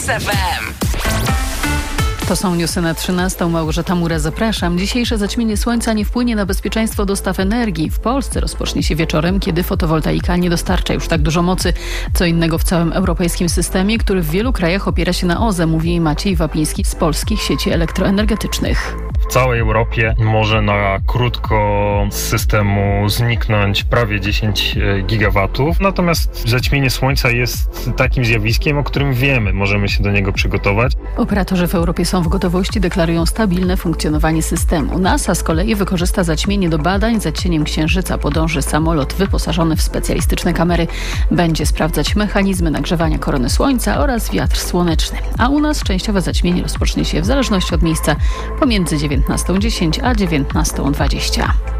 Kiss FM. To są newsy na 13. Małgorzata Mura, zapraszam. Dzisiejsze zaćmienie słońca nie wpłynie na bezpieczeństwo dostaw energii. W Polsce rozpocznie się wieczorem, kiedy fotowoltaika nie dostarcza już tak dużo mocy. Co innego w całym europejskim systemie, który w wielu krajach opiera się na OZE, mówi Maciej Wapiński z Polskich Sieci Elektroenergetycznych. W całej Europie może na krótko z systemu zniknąć prawie 10 gigawatów. Natomiast zaćmienie słońca jest takim zjawiskiem, o którym wiemy, możemy się do niego przygotować. Operatorzy w Europie są w gotowości, deklarują stabilne funkcjonowanie systemu. NASA z kolei wykorzysta zaćmienie do badań. Za cieniem księżyca podąży samolot wyposażony w specjalistyczne kamery. Będzie sprawdzać mechanizmy nagrzewania korony słońca oraz wiatr słoneczny. A u nas częściowe zaćmienie rozpocznie się w zależności od miejsca pomiędzy 19:10 a 19:20.